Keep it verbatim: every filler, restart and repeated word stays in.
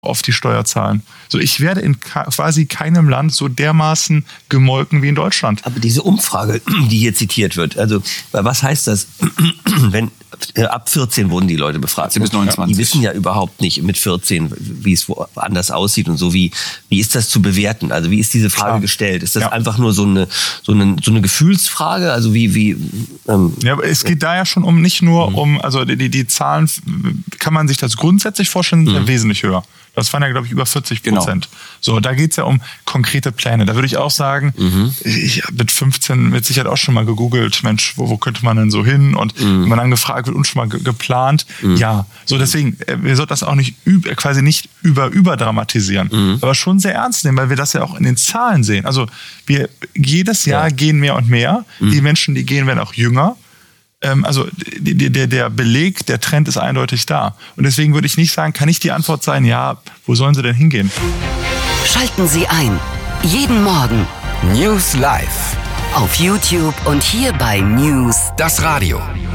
auf die Steuer zahlen. So, ich werde in quasi keinem Land so dermaßen gemolken wie in Deutschland. Aber diese Umfrage, die hier zitiert wird, also was heißt das, wenn ab vierzehn wurden die Leute befragt? bis neunundzwanzig. Die wissen ja überhaupt nicht mit vierzehn, wie es woanders aussieht und so. Wie, wie ist das zu bewerten? Also wie ist diese Frage Klar. gestellt? Ist das Ja. einfach nur so eine, so eine, so eine Gefühlsfrage? Also wie, wie ähm, Ja, aber es geht da ja schon um nicht nur mhm. um, also die, die Zahlen, kann man sich das grundsätzlich vorstellen, sind mhm. ja wesentlich höher. Das waren ja, glaube ich, über vierzig Prozent. Genau. So, da geht's ja um konkrete Pläne. Da würde ich auch sagen, mhm. ich habe mit fünfzehn mit Sicherheit auch schon mal gegoogelt, Mensch, wo, wo könnte man denn so hin? Und mhm. wenn man dann gefragt wird und schon mal ge- geplant, mhm. ja. So, deswegen, wir sollten das auch nicht üb- quasi nicht über überdramatisieren, mhm. aber schon sehr ernst nehmen, weil wir das ja auch in den Zahlen sehen. Also wir jedes Jahr ja. gehen mehr und mehr. Mhm. Die Menschen, die gehen, werden auch jünger. Also der, der Beleg, der Trend ist eindeutig da. Und deswegen würde ich nicht sagen, kann nicht die Antwort sein, ja, wo sollen sie denn hingehen? Schalten Sie ein. Jeden Morgen. News Live. Auf YouTube und hier bei News. Das Radio.